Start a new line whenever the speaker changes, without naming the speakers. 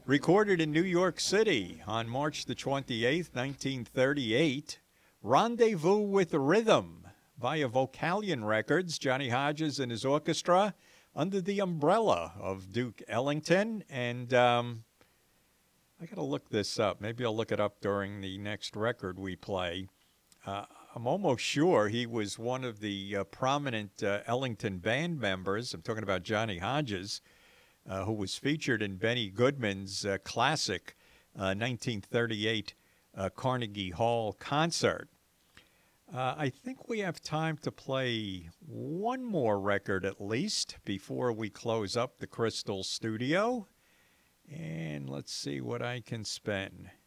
Recorded in New York City on March the 28th, 1938, Rendezvous with Rhythm via Vocalion Records, Johnny Hodges and his orchestra under the umbrella of Duke Ellington. And I got to look this up. Maybe I'll look it up during the next record we play. I'm almost sure he was one of the prominent Ellington band members. I'm talking about Johnny Hodges, who was featured in Benny Goodman's classic 1938 Carnegie Hall concert. I think we have time to play one more record at least before we close up the Crystal Studio. And let's see what I can spend.